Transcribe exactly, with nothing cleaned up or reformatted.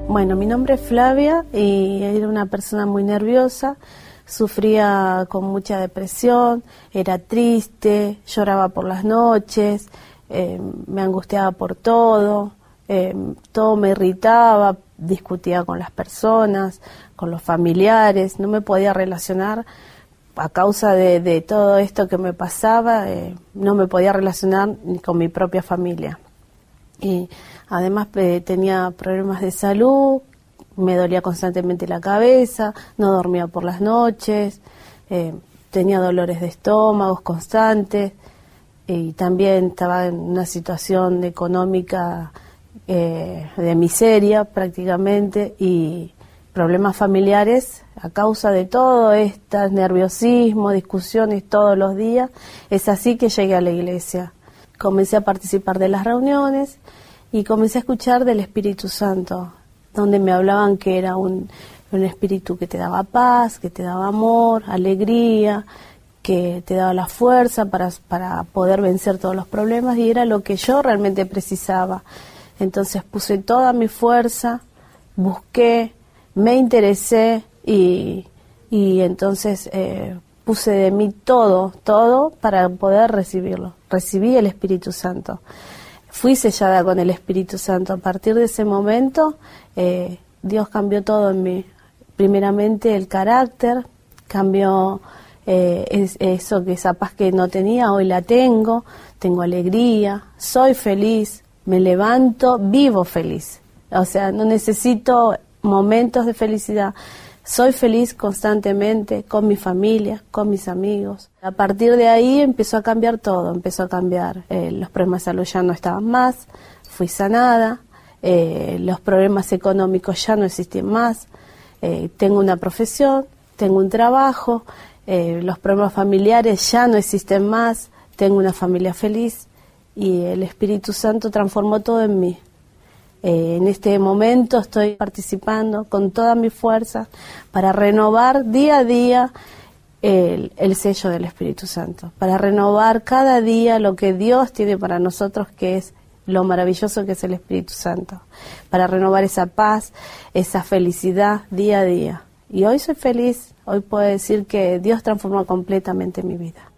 Bueno, mi nombre es Flavia y era una persona muy nerviosa, sufría con mucha depresión, era triste, lloraba por las noches, eh, me angustiaba por todo, eh, todo me irritaba, discutía con las personas, con los familiares, no me podía relacionar a causa de, de todo esto que me pasaba, eh, no me podía relacionar ni con mi propia familia. Y además eh, tenía problemas de salud, me dolía constantemente la cabeza, no dormía por las noches, eh, tenía dolores de estómago constantes y también estaba en una situación económica eh, de miseria prácticamente y problemas familiares a causa de todo este nerviosismo, discusiones todos los días. Es así que llegué a la iglesia. Comencé a participar de las reuniones y comencé a escuchar del Espíritu Santo, donde me hablaban que era un, un espíritu que te daba paz, que te daba amor, alegría, que te daba la fuerza para, para poder vencer todos los problemas, y era lo que yo realmente precisaba. Entonces puse toda mi fuerza, busqué, me interesé y, y entonces eh, puse de mí todo, todo para poder recibirlo. Recibí el Espíritu Santo. Fui sellada con el Espíritu Santo. A partir de ese momento, eh, Dios cambió todo en mí. Primeramente el carácter, cambió eh, es, eso, que esa paz que no tenía, hoy la tengo, tengo alegría, soy feliz, me levanto, vivo feliz. O sea, no necesito momentos de felicidad. Soy feliz constantemente con mi familia, con mis amigos. A partir de ahí empezó a cambiar todo, empezó a cambiar. Eh, los problemas de salud ya no estaban más, fui sanada, eh, los problemas económicos ya no existen más, eh, tengo una profesión, tengo un trabajo, eh, los problemas familiares ya no existen más, tengo una familia feliz y el Espíritu Santo transformó todo en mí. Eh, en este momento estoy participando con toda mi fuerza para renovar día a día el, el sello del Espíritu Santo, para renovar cada día lo que Dios tiene para nosotros, que es lo maravilloso que es el Espíritu Santo, para renovar esa paz, esa felicidad día a día. Y hoy soy feliz, hoy puedo decir que Dios transformó completamente mi vida.